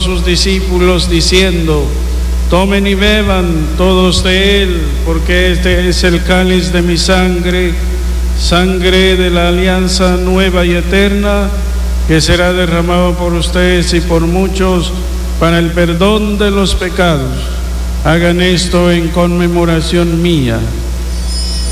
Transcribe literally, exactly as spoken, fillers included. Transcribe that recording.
sus discípulos diciendo: tomen y beban todos de él, porque este es el cáliz de mi sangre, sangre de la alianza nueva y eterna, que será derramado por ustedes y por muchos para el perdón de los pecados. Hagan esto en conmemoración mía.